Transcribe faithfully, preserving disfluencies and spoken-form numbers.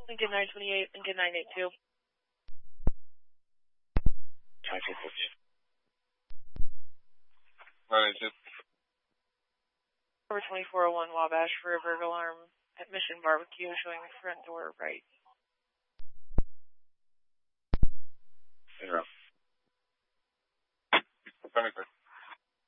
Lincoln nine twenty-eight, Lincoln nine eighty-two. nine two four. nine eighty-two. Over twenty-four oh one Wabash for a burglar alarm at Mission Barbecue showing front door right.